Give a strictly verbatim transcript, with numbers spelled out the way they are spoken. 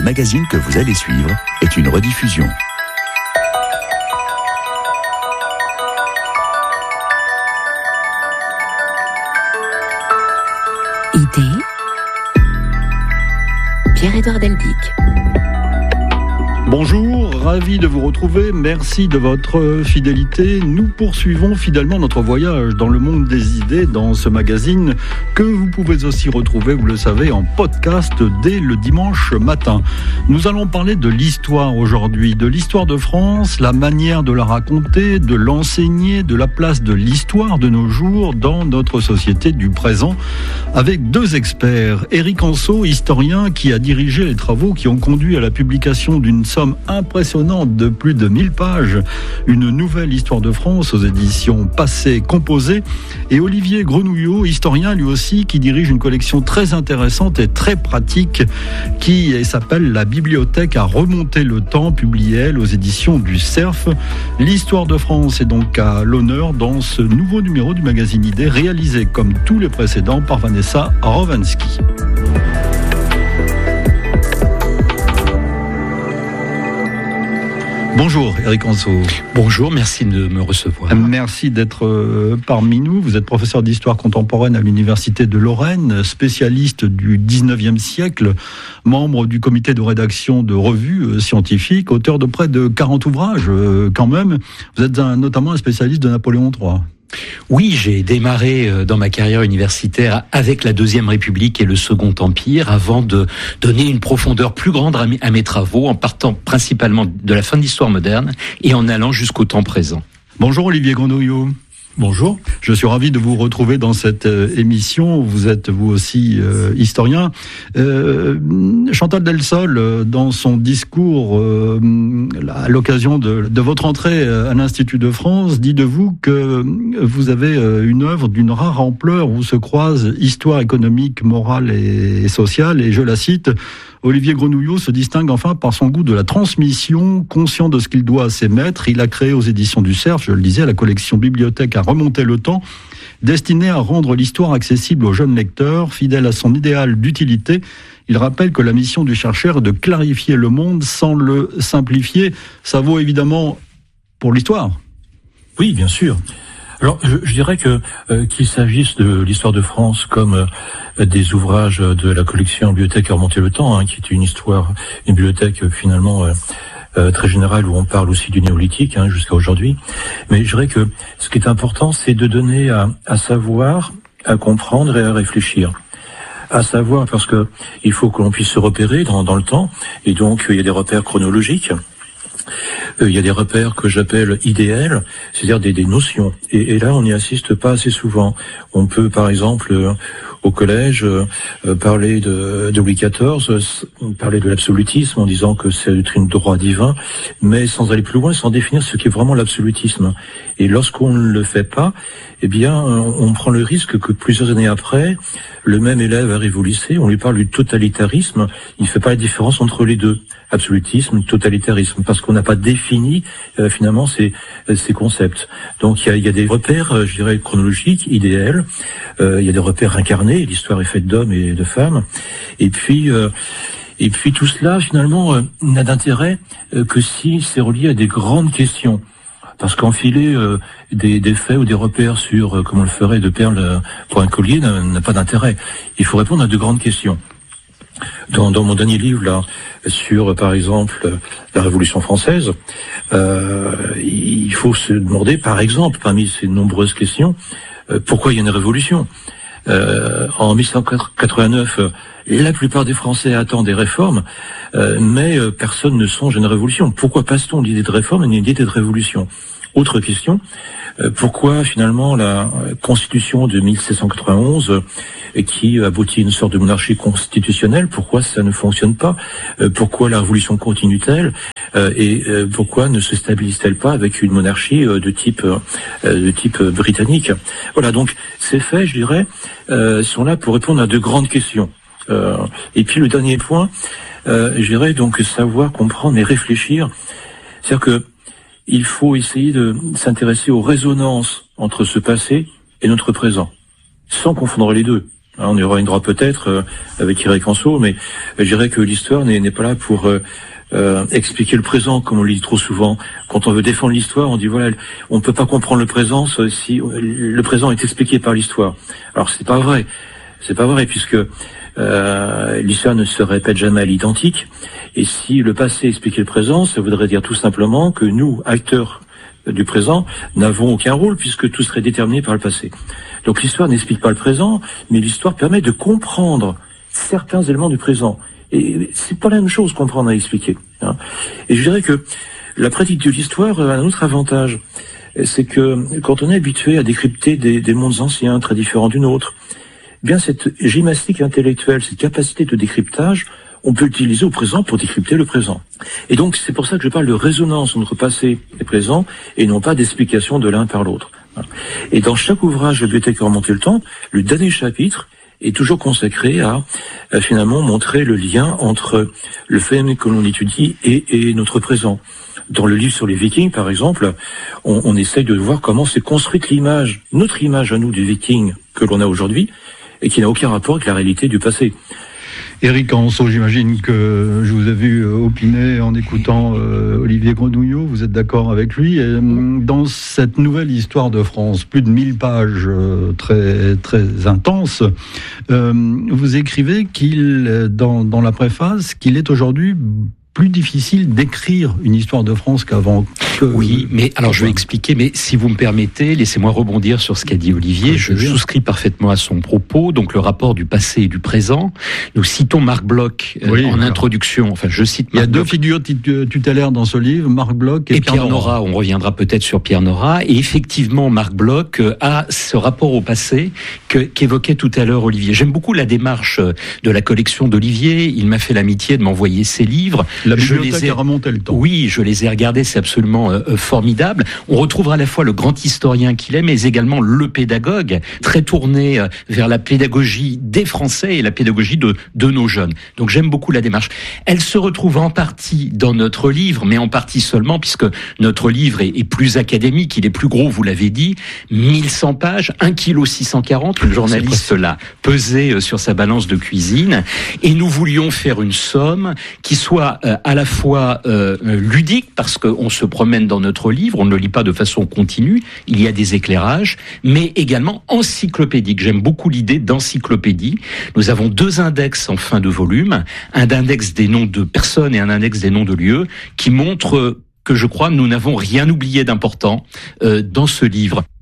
magazine que vous allez suivre est une rediffusion. Idée, Pierre-Édouard Deldic. Bonjour, ravi de vous retrouver, merci de votre fidélité. Nous poursuivons fidèlement notre voyage dans le monde des idées dans ce magazine que vous pouvez aussi retrouver, vous le savez, en podcast dès le dimanche matin. Nous allons parler de l'histoire aujourd'hui, de l'histoire de France, la manière de la raconter, de l'enseigner, de la place de l'histoire de nos jours dans notre société du présent, avec deux experts. Éric Anseau, historien qui a dirigé les travaux qui ont conduit à la publication d'une somme impressionnante de plus de mille pages, une nouvelle histoire de France aux éditions Passé Composé, et Olivier Grenouillot, historien lui aussi, qui dirige une collection très intéressante et très pratique qui s'appelle La Bibliothèque à remonter le temps, publiée elle aux éditions du Cerf. L'histoire de France est donc à l'honneur dans ce nouveau numéro du magazine Idées, réalisé comme tous les précédents par Vanessa Rovansky. Bonjour Éric Anseau. Bonjour, merci de me recevoir. Merci d'être parmi nous. Vous êtes professeur d'histoire contemporaine à l'Université de Lorraine, spécialiste du dix-neuvième siècle, membre du comité de rédaction de revues scientifiques, auteur de près de quarante ouvrages quand même. Vous êtes un, notamment un spécialiste de Napoléon trois. Oui, j'ai démarré dans ma carrière universitaire avec la Deuxième République et le Second Empire avant de donner une profondeur plus grande à mes travaux en partant principalement de la fin de l'histoire moderne et en allant jusqu'au temps présent. Bonjour Olivier Grenouillot. Bonjour. Je suis ravi de vous retrouver dans cette euh, émission. Vous êtes vous aussi euh, historien. Euh, Chantal Delsol, euh, dans son discours euh, à l'occasion de, de votre entrée à l'Institut de France, dit de vous que vous avez euh, une œuvre d'une rare ampleur où se croisent histoire économique, morale et, et sociale. Et je la cite. Olivier Grenouillot se distingue enfin par son goût de la transmission, conscient de ce qu'il doit à ses maîtres. Il a créé aux éditions du Cerf, je le disais, la collection Bibliothèque à remonter le temps, destinée à rendre l'histoire accessible aux jeunes lecteurs, fidèle à son idéal d'utilité. Il rappelle que la mission du chercheur est de clarifier le monde sans le simplifier. Ça vaut évidemment pour l'histoire. Oui, bien sûr. Alors, je, je dirais que euh, qu'il s'agisse de l'histoire de France comme euh, des ouvrages de la collection Bibliothèque à remonter le temps, hein, qui est une histoire, une bibliothèque euh, finalement euh, euh, très générale où on parle aussi du néolithique hein, jusqu'à aujourd'hui. Mais je dirais que ce qui est important, c'est de donner à, à savoir, à comprendre et à réfléchir. À savoir parce que il faut que l'on puisse se repérer dans, dans le temps, et donc il y a des repères chronologiques. Il y a des repères que j'appelle idéels, c'est-à-dire des, des notions. Et, et là, on n'y assiste pas assez souvent. On peut, par exemple, euh, au collège, euh, parler de, de Louis quatorze, euh, parler de l'absolutisme en disant que c'est une droit divin, mais sans aller plus loin, sans définir ce qu'est vraiment l'absolutisme. Et lorsqu'on ne le fait pas, eh bien, on prend le risque que plusieurs années après, le même élève arrive au lycée, on lui parle du totalitarisme, il ne fait pas la différence entre les deux, absolutisme, totalitarisme, parce qu'on n'a pas défini euh, finalement ces, ces concepts. Donc il y a, il y a des repères, euh, je dirais, chronologiques, idéels, euh, il y a des repères incarnés, l'histoire est faite d'hommes et de femmes, et puis... Euh, et puis tout cela, finalement, euh, n'a d'intérêt euh, que si c'est relié à des grandes questions. Parce qu'enfiler euh, des, des faits ou des repères sur, euh, comme on le ferait, de perles euh, pour un collier n'a, n'a pas d'intérêt. Il faut répondre à de grandes questions. Dans, dans mon dernier livre, là, sur, par exemple, la Révolution française, euh, il faut se demander, par exemple, parmi ces nombreuses questions, euh, pourquoi il y a une révolution ? Euh, en mille sept cent quatre-vingt-neuf, la plupart des Français attendent des réformes, euh, mais euh, personne ne songe à une révolution. Pourquoi passe-t-on l'idée de réforme à une idée de révolution ? Autre question, euh, pourquoi finalement la Constitution de mille sept cent quatre-vingt-onze, euh, qui aboutit à une sorte de monarchie constitutionnelle, pourquoi ça ne fonctionne pas ? euh, Pourquoi la révolution continue-t-elle ? euh, Et euh, pourquoi ne se stabilise-t-elle pas avec une monarchie euh, de type euh, de type euh, britannique ? Voilà, donc ces faits, je dirais, euh, sont là pour répondre à de grandes questions. Euh, et puis le dernier point, euh, je dirais donc savoir, comprendre et réfléchir. C'est-à-dire que il faut essayer de s'intéresser aux résonances entre ce passé et notre présent, sans confondre les deux. On y reviendra peut-être euh, avec Eric Anso, mais je dirais que l'histoire n'est, n'est pas là pour euh, euh, expliquer le présent, comme on le dit trop souvent. Quand on veut défendre l'histoire, on dit voilà, on ne peut pas comprendre le présent si le présent est expliqué par l'histoire. Alors c'est pas vrai, c'est pas vrai puisque euh, l'histoire ne se répète jamais à l'identique. Et si le passé expliquait le présent, ça voudrait dire tout simplement que nous, acteurs du présent, n'avons aucun rôle puisque tout serait déterminé par le passé. Donc l'histoire n'explique pas le présent, mais l'histoire permet de comprendre certains éléments du présent. Et c'est pas la même chose comprendre et expliquer. Hein. Et je dirais que la pratique de l'histoire a un autre avantage, c'est que quand on est habitué à décrypter des, des mondes anciens très différents du nôtre, eh bien cette gymnastique intellectuelle, cette capacité de décryptage, on peut l'utiliser au présent pour décrypter le présent. Et donc, c'est pour ça que je parle de résonance entre passé et présent, et non pas d'explication de l'un par l'autre. Et dans chaque ouvrage de la bibliothèque qui a remonté le temps, le dernier chapitre est toujours consacré à, à finalement montrer le lien entre le phénomène que l'on étudie et, et notre présent. Dans le livre sur les Vikings, par exemple, on, on essaye de voir comment s'est construite l'image, notre image à nous du Viking que l'on a aujourd'hui, et qui n'a aucun rapport avec la réalité du passé. Eric Anso, j'imagine que je vous ai vu opiner en écoutant euh, Olivier Grenouillot, vous êtes d'accord avec lui. Et, dans cette nouvelle histoire de France, plus de mille pages euh, très, très intenses, euh, vous écrivez qu'il, dans, dans la préface, qu'il est aujourd'hui plus difficile d'écrire une histoire de France qu'avant. Que... Oui, mais alors je vais expliquer, mais si vous me permettez, laissez-moi rebondir sur ce qu'a dit Olivier. Oui, je souscris parfaitement à son propos. Donc le rapport du passé et du présent. Nous citons Marc Bloch euh, oui, en alors. introduction. Enfin, je cite. Marc Il y a Bloch. deux figures tutélaires dans ce livre, Marc Bloch et, et Pierre, Pierre Nora. Nora. On reviendra peut-être sur Pierre Nora. Et effectivement, Marc Bloch a ce rapport au passé que, qu'évoquait tout à l'heure Olivier. J'aime beaucoup la démarche de la collection d'Olivier. Il m'a fait l'amitié de m'envoyer ses livres. La bibliothèque a remonté le temps. Oui, je les ai regardés, c'est absolument euh, formidable. On retrouve à la fois le grand historien qu'il est, mais également le pédagogue, très tourné euh, vers la pédagogie des Français et la pédagogie de, de nos jeunes. Donc j'aime beaucoup la démarche. Elle se retrouve en partie dans notre livre, mais en partie seulement, puisque notre livre est, est plus académique, il est plus gros, vous l'avez dit, mille cent pages, un virgule six cent quarante, le journaliste l'a pesé sur sa balance de cuisine, et nous voulions faire une somme qui soit euh, à la fois euh, ludique, parce qu'on se promène dans notre livre, on ne le lit pas de façon continue, il y a des éclairages, mais également encyclopédique. J'aime beaucoup l'idée d'encyclopédie. Nous avons deux index en fin de volume, un index des noms de personnes et un index des noms de lieux, qui montrent que je crois nous n'avons rien oublié d'important euh, dans ce livre.